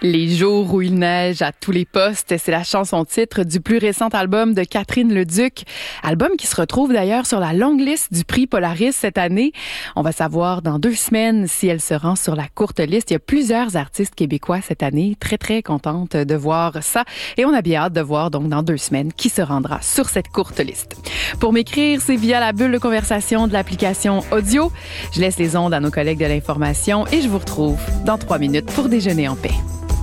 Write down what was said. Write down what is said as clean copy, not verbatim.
Les jours où il neige à tous les postes, c'est la chanson-titre du plus récent album de Catherine Leduc. Album qui se retrouve d'ailleurs sur la longue liste du prix Polaris cette année. On va savoir dans 2 semaines si elle se rend sur la courte liste. Il y a plusieurs artistes québécois cette année. Très, très contente de voir ça. Et on a bien hâte de voir donc dans 2 semaines qui se rendra sur cette courte liste. Pour m'écrire, c'est via la bulle de conversation de l'application audio. Je laisse les ondes à nos collègues de l'information et je vous retrouve dans 3 minutes pour déjeuner en paix.